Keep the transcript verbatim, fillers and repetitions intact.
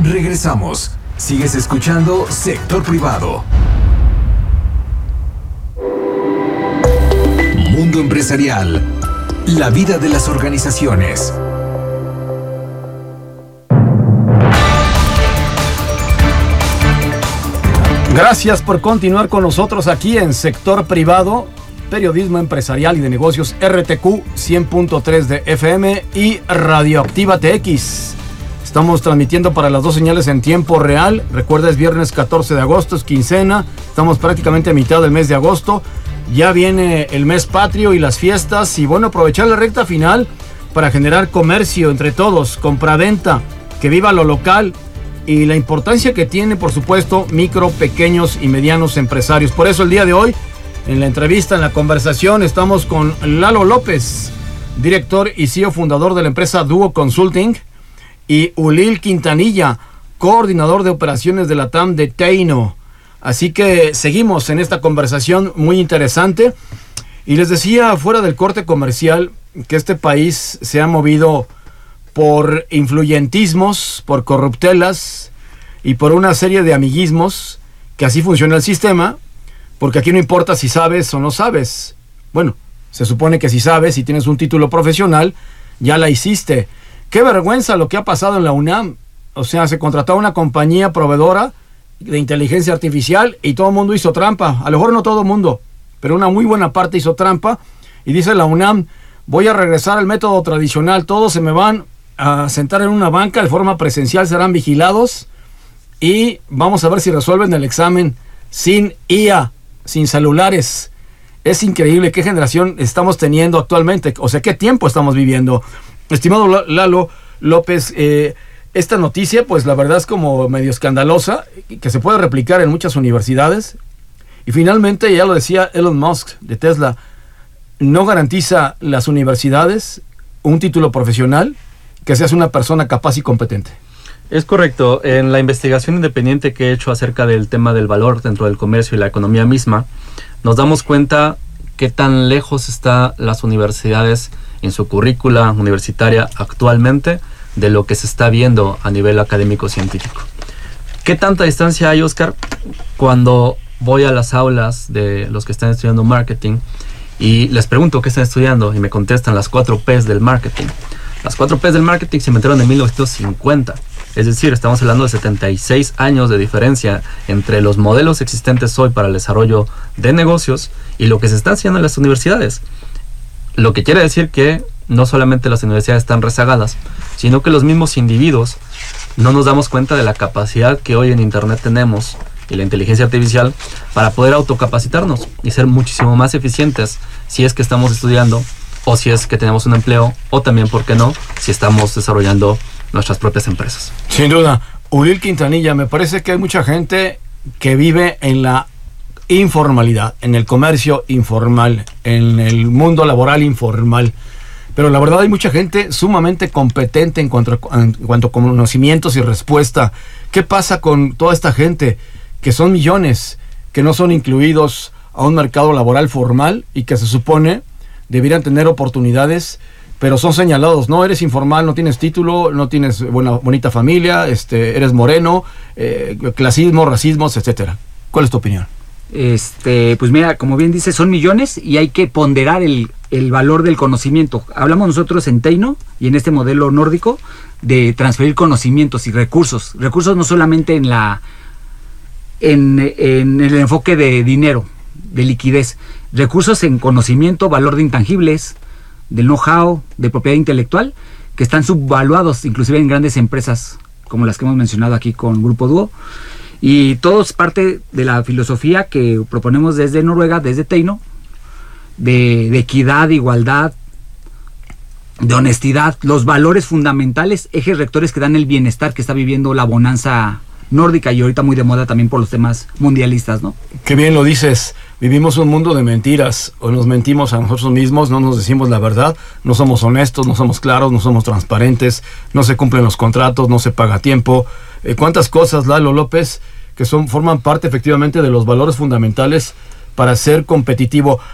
Regresamos. Sigues escuchando Sector Privado. Mundo empresarial. La vida de las organizaciones. Gracias por continuar con nosotros aquí en Sector Privado, periodismo empresarial y de negocios R T Q cien punto tres de F M y Radioactiva T X. Estamos transmitiendo para las dos señales en tiempo real. Recuerda, es viernes catorce de agosto, es quincena. Estamos prácticamente a mitad del mes de agosto. Ya viene el mes patrio y las fiestas. Y bueno, aprovechar la recta final para generar comercio entre todos, compraventa, que viva lo local y la importancia que tiene, por supuesto, micro, pequeños y medianos empresarios. Por eso el día de hoy, en la entrevista, en la conversación, estamos con Lalo López, director y C E O fundador de la empresa Duo Consulting, y Ulil Quintanilla, coordinador de operaciones de la T A M de Teino. Así que seguimos en esta conversación muy interesante. Y les decía fuera del corte comercial que este país se ha movido por influyentismos, por corruptelas y por una serie de amiguismos, que así funciona el sistema, porque aquí no importa si sabes o no sabes. Bueno, se supone que si sabes, si tienes un título profesional, ya la hiciste. Qué vergüenza lo que ha pasado en la UNAM. O sea, se contrató a una compañía proveedora de inteligencia artificial y todo el mundo hizo trampa. A lo mejor no todo el mundo, pero una muy buena parte hizo trampa. Y dice la UNAM, voy a regresar al método tradicional. Todos se me van a sentar en una banca de forma presencial, serán vigilados y vamos a ver si resuelven el examen sin I A, sin celulares. Es increíble qué generación estamos teniendo actualmente, o sea, qué tiempo estamos viviendo. Estimado Lalo López, eh, esta noticia, pues la verdad es como medio escandalosa, que se puede replicar en muchas universidades. Y finalmente, ya lo decía Elon Musk de Tesla, no garantiza las universidades un título profesional, que seas una persona capaz y competente. Es correcto. En la investigación independiente que he hecho acerca del tema del valor dentro del comercio y la economía misma, nos damos cuenta qué tan lejos están las universidades en su currícula universitaria actualmente de lo que se está viendo a nivel académico-científico. ¿Qué tanta distancia hay, Oscar? Cuando voy a las aulas de los que están estudiando marketing y les pregunto qué están estudiando y me contestan las cuatro P's del marketing. Las cuatro P's del marketing se inventaron en mil novecientos cincuenta. Es decir, estamos hablando de setenta y seis años de diferencia entre los modelos existentes hoy para el desarrollo de negocios y lo que se está haciendo en las universidades. Lo que quiere decir que no solamente las universidades están rezagadas, sino que los mismos individuos no nos damos cuenta de la capacidad que hoy en Internet tenemos y la inteligencia artificial para poder autocapacitarnos y ser muchísimo más eficientes si es que estamos estudiando o si es que tenemos un empleo o también, ¿por qué no?, si estamos desarrollando nuestras propias empresas. Sin duda. Ulil Quintanilla, me parece que hay mucha gente que vive en la informalidad, en el comercio informal, en el mundo laboral informal. Pero la verdad hay mucha gente sumamente competente en cuanto a, en cuanto a conocimientos y respuesta. ¿Qué pasa con toda esta gente que son millones, que no son incluidos a un mercado laboral formal y que se supone debieran tener oportunidades, pero son señalados? No, eres informal, no tienes título, no tienes buena, bonita familia, este, eres moreno, eh, clasismo, racismo, etcétera. ¿Cuál es tu opinión? Este, pues mira, como bien dice, son millones y hay que ponderar el, el valor del conocimiento. Hablamos nosotros en Teino y en este modelo nórdico de transferir conocimientos y recursos. Recursos no solamente en la en, en el enfoque de dinero, de liquidez. Recursos en conocimiento, valor de intangibles, del know-how, de propiedad intelectual, que están subvaluados inclusive en grandes empresas como las que hemos mencionado aquí con Grupo Duo. Y todo es parte de la filosofía que proponemos desde Noruega, desde Teino, de, de equidad, igualdad, de honestidad, los valores fundamentales, ejes rectores que dan el bienestar que está viviendo la bonanza nórdica y ahorita muy de moda también por los temas mundialistas, ¿no? Qué bien lo dices. Vivimos un mundo de mentiras, o nos mentimos a nosotros mismos, no nos decimos la verdad, no somos honestos, no somos claros, no somos transparentes, no se cumplen los contratos, no se paga a tiempo. Eh, ¿Cuántas cosas, Lalo López, que son forman parte efectivamente de los valores fundamentales para ser competitivo?